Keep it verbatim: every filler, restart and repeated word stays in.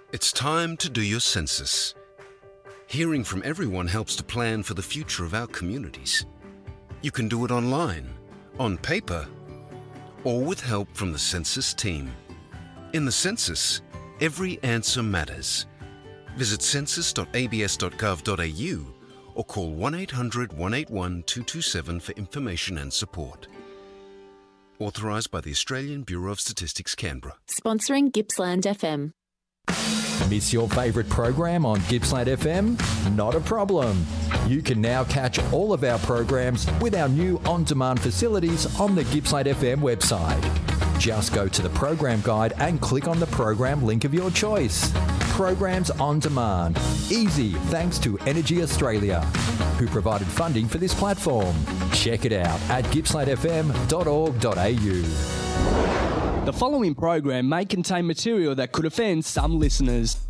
It's time to do your census. Hearing from everyone helps to plan for the future of our communities. You can do it online, on paper, or with help from the census team. In the census, every answer matters. Visit census dot a b s dot gov dot a u or call one eight hundred, one eight one, two two seven for information and support. Authorised by the Australian Bureau of Statistics, Canberra. Sponsoring Gippsland F M. Miss your favourite program on Gippsland F M? Not a problem. You can now catch all of our programs with our new on-demand facilities on the Gippsland F M website. Just go to the program guide and click on the program link of your choice. Programs on demand. Easy thanks to Energy Australia, who provided funding for this platform. Check it out at gippsland f m dot org dot a u. The following program may contain material that could offend some listeners.